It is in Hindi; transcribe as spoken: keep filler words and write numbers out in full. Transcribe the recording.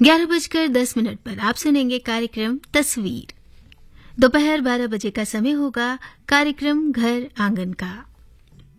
ग्यारह बजकर दस मिनट पर आप सुनेंगे कार्यक्रम तस्वीर। दोपहर बारह बजे का समय होगा कार्यक्रम घर आंगन का।